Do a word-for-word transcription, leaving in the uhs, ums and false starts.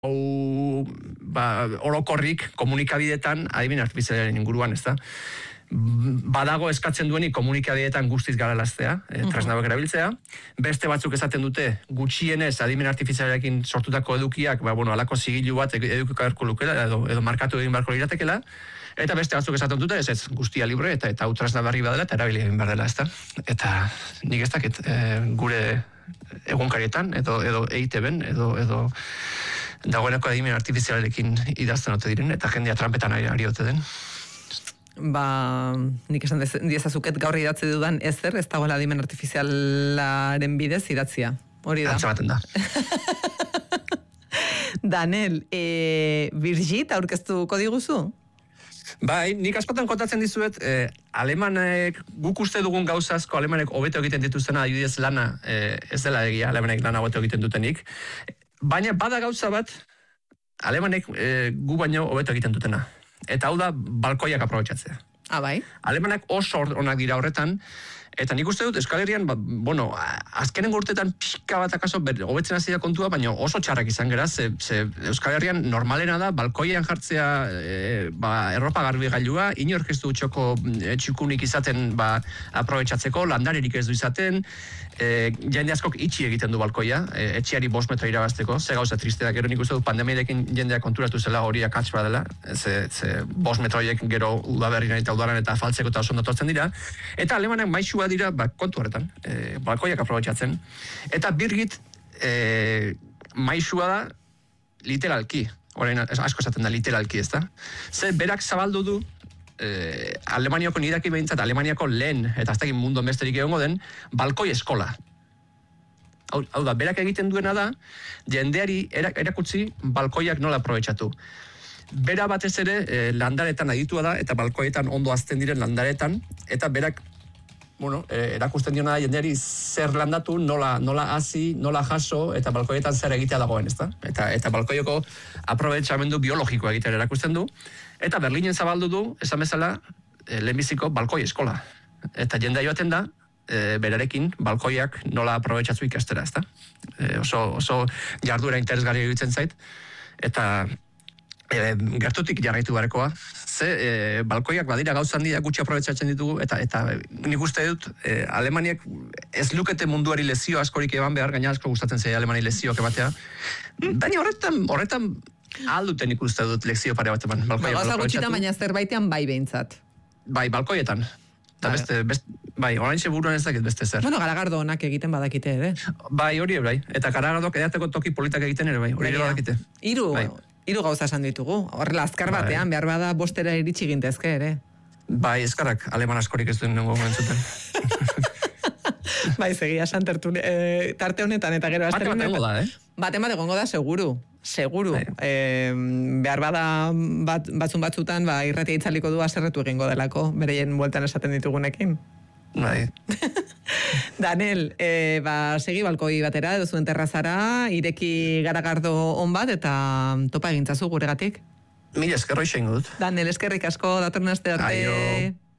ba, orokorrik komunikabideetan adimen artifizialaren inguruan, ez da? Badago eskatzen duenik komunikabideetan guztiz garalaztea, e, tresnabak erabiltzea. Beste batzuk esaten dute gutxienez adimen artifizialarekin sortutako edukiak, ba, bueno, alako zigilu bat edukiko beharko lukela, edo, edo markatu egin beharko liratekela, eta beste batzuk esaten dute, ez ez, guztia libre, eta eta hau tresnabarri badela, eta erabili egin behar dela, ez da? Eta nik ez dakit, e, gure egunkarietan, edo, edo E I T B-en, edo, edo dagoeneko adimen artifizialarekin idazten ote diren, eta jendea trampetan ari ote den. Ba, nik esan diezazuket gaur idatzi dudan ezer, ez dagoela adimen artifizialaren bidez idatzia. Hori da. Antza baten da. Danel, e, Birgit, aurkeztuko diguzu? Bai, nik askotan kontatzen dizuet, eh, alemanek, guk uste dugun gauza asko alemanek hobeto egiten dituztena, adibidez lana, eh, ez dela egia, alemanek lana hobeto egiten dutenik. Baina bada gauza bat, alemanek eh, gu baino hobeto egiten dutena. Eta hau da, balkoiak aprobetxatzea. Ah, bai? Alemanak oso onak dira horretan, eta nik uste dut Euskal Herrian, ba, bueno, azkenen urtetan pixka bat akaso hobetzen hasi da kontua, baina oso txarrak izan gera, ze, ze Euskal Herrian normalena da, balkoian jartzea e, ba, erropa garbi gailua, inork ez du txoko e, txukunik izaten ba, aprobetxatzeko, landarerik ez du izaten, e, jende askok itxi egiten du balkoia, e, etxiari bost metro irabazteko, ze gauza tristeak, gero nik uste dut pandemiarekin jendeak konturatu zela hori akats badela, ze, ze bost metroiek gero udaberrian eta udaran eta faltzeko eta oso ondatortzen dira, eta alemanak maisu dira ba, kontu horretan, e, balkoiak aprobetxatzen. Eta Birgit e, maisua da literalki, orain asko esaten da literalki, ez da? Ze berak zabaldu du e, Alemaniako nidaki behintzat, Alemaniako lehen, eta aztekin mundu besterik egongo den, balkoi eskola. Hau, hau da, berak egiten duena da, jendeari erakutsi balkoiak nola aprobetxatu. Bera batez ere e, landaretan aditua da, eta balkoietan ondo azten diren landaretan, eta berak bueno, eh, erakusten diona da jendeari zer landatu, nola, nola hasi, nola jaso, eta balkoietan zer egitea dagoen, ezta? Eta, eta balkoioko aprobetxamendu biologikoa egiten erakusten du. Eta Berlinen zabaldu du, esan bezala, eh, lehenbiziko balkoi eskola. Eta jendea joaten da, eh, berarekin balkoiak nola aprobetxatzu ikastera, ezta? Eh, oso, oso jarduera interesgarri egitzen zait. Eta E, gertutik jarraitu barekoa, ze e, balkoiak badira gauza handia gutxi aprobetxatzen ditugu, eta eta nik uste dut, e, Alemaniak ez lukete munduari lezio askorik eban behar, gaina asko gustatzen zaio Alemani lezioak ematea, baina horretan, horretan alduten ikuste dut lezio pare bat eman. Gauza gutxitan, baina zerbaitean bai behintzat. Bai, balkoietan. Eta beste, beste, bai, orain buruan ez dakit beste zer. Bueno, Garagardo onak egiten badakite, ere. Bai, hori bai. Eta Garagardoak edateko toki politak egiten ere, bai. Hori ere badakite. Hiru, bai. Hiru gauza esan ditugu. Horrela, azkar batean, behar bada bostera iritsi gintezke, ere. Bai, eskarrak, aleman askorik ez duen nengo mentzuten. Bai, segia esan e, tarte honetan, eta gero... Bate bat egongo da, eh? Bate bat egongo da, seguru. Seguru. E, behar bada bat, batzun batzutan, ba, irratia itzaliko du aserretu egingo delako, bereien bueltan esaten ditugunekin. Bai. Danel, e, ba, segi balkoi batera, edo zuen terrazara, ireki Garagardo on bat, eta topa egintzazu guregatik. Mila eskerro izango dut. Danel, eskerrik asko, datorren aste arte. Aio.